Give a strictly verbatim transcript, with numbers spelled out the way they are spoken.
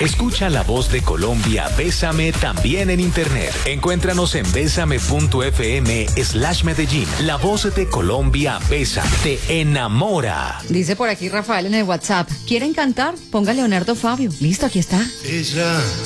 Escucha La Voz de Colombia, Bésame también en internet. Encuéntranos en bésame.fm slash Medellín. La Voz de Colombia, Bésame, te enamora. Dice por aquí Rafael en el WhatsApp, ¿quieren cantar? Ponga Leonardo Fabio. Listo, aquí está. Ella